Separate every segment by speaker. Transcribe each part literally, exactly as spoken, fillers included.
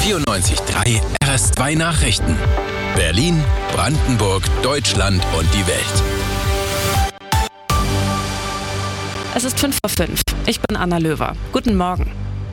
Speaker 1: vierundneunzig Komma drei R S zwei Nachrichten. Berlin, Brandenburg, Deutschland und die Welt.
Speaker 2: Es ist fünf Uhr fünf. Ich bin Anna Löwer. Guten Morgen.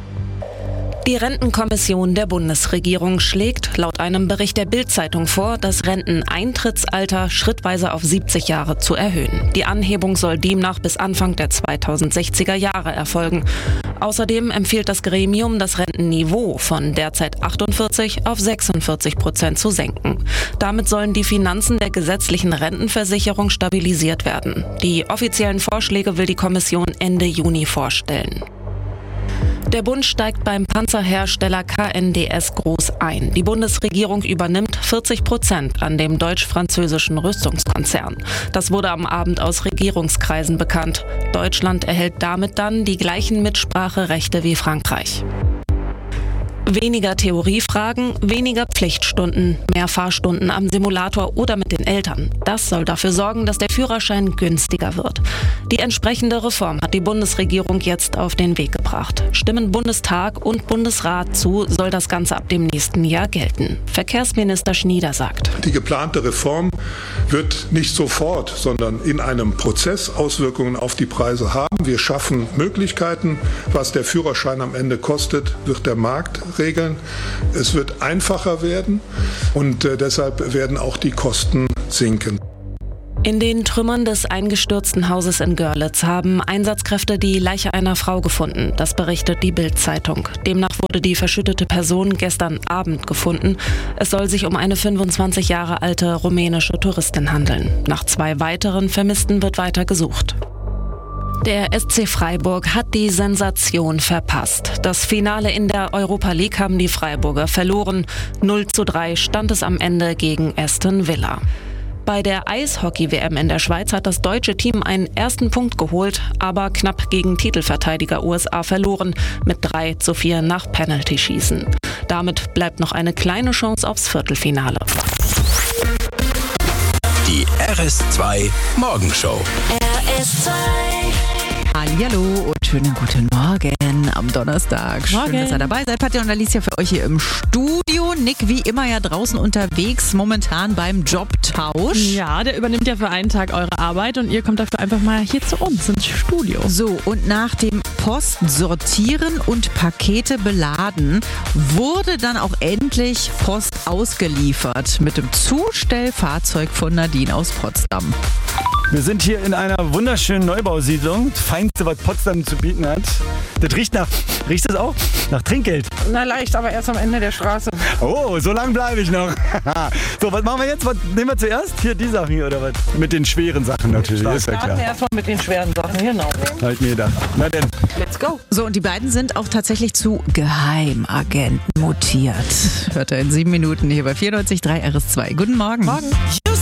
Speaker 2: Die Rentenkommission der Bundesregierung schlägt laut einem Bericht der Bild-Zeitung vor, das Renteneintrittsalter schrittweise auf siebzig Jahre zu erhöhen. Die Anhebung soll demnach bis Anfang der zweitausendsechziger Jahre erfolgen. Außerdem empfiehlt das Gremium, das Rentenniveau von derzeit achtundvierzig auf sechsundvierzig Prozent zu senken. Damit sollen die Finanzen der gesetzlichen Rentenversicherung stabilisiert werden. Die offiziellen Vorschläge will die Kommission Ende Juni vorstellen. Der Bund steigt beim Panzerhersteller K N D S groß ein. Die Bundesregierung übernimmt vierzig Prozent an dem deutsch-französischen Rüstungskonzern. Das wurde am Abend aus Regierungskreisen bekannt. Deutschland erhält damit dann die gleichen Mitspracherechte wie Frankreich. Weniger Theoriefragen, weniger Pflichtstunden, mehr Fahrstunden am Simulator oder mit den Eltern. Das soll dafür sorgen, dass der Führerschein günstiger wird. Die entsprechende Reform hat die Bundesregierung jetzt auf den Weg gebracht. Stimmen Bundestag und Bundesrat zu, soll das Ganze ab dem nächsten Jahr gelten. Verkehrsminister Schnieder sagt:
Speaker 3: Die geplante Reform wird nicht sofort, sondern in einem Prozess Auswirkungen auf die Preise haben. Wir schaffen Möglichkeiten. Was der Führerschein am Ende kostet, wird der Markt regeln. Es wird einfacher werden und äh, deshalb werden auch die Kosten sinken.
Speaker 2: In den Trümmern des eingestürzten Hauses in Görlitz haben Einsatzkräfte die Leiche einer Frau gefunden. Das berichtet die Bild-Zeitung. Demnach wurde die verschüttete Person gestern Abend gefunden. Es soll sich um eine fünfundzwanzig Jahre alte rumänische Touristin handeln. Nach zwei weiteren Vermissten wird weiter gesucht. Der S C Freiburg hat die Sensation verpasst. Das Finale in der Europa League haben die Freiburger verloren. null zu drei stand es am Ende gegen Aston Villa. Bei der Eishockey-W M in der Schweiz hat das deutsche Team einen ersten Punkt geholt, aber knapp gegen Titelverteidiger U S A verloren, mit drei zu vier nach Penalty-Schießen. Damit bleibt noch eine kleine Chance aufs Viertelfinale.
Speaker 1: Die R S zwei Morgenshow.
Speaker 4: R S zwei.
Speaker 5: Hallihallo und schönen guten Morgen am Donnerstag. Schön,
Speaker 2: Morgen.
Speaker 5: dass ihr dabei seid. Patja und Alicia für euch hier im Studio. Nick wie immer ja draußen unterwegs, momentan beim Jobtausch.
Speaker 6: Ja, der übernimmt ja für einen Tag eure Arbeit und ihr kommt dafür einfach mal hier zu uns ins Studio.
Speaker 5: So, und nach dem Post sortieren und Pakete beladen wurde dann auch endlich Post ausgeliefert mit dem Zustellfahrzeug von Nadine aus Potsdam.
Speaker 7: Wir sind hier in einer wunderschönen Neubausiedlung. Das Feinste, was Potsdam zu bieten hat. Das riecht nach, riecht das auch? Nach Trinkgeld.
Speaker 8: Na leicht, aber erst am Ende der Straße.
Speaker 7: Oh, so lange bleibe ich noch. So, was machen wir jetzt? Was nehmen wir zuerst? Hier die Sachen hier oder was? Mit den schweren Sachen natürlich, ist ja
Speaker 8: Starten
Speaker 7: klar.
Speaker 8: wir erstmal mit den schweren Sachen, genau.
Speaker 7: Halt mir da. Na denn.
Speaker 8: Let's go.
Speaker 5: So, und die beiden sind auch tatsächlich zu Geheimagenten mutiert. Hört ihr in sieben Minuten hier bei vierundneunzig Komma drei R S zwei. Guten Morgen.
Speaker 6: Morgen.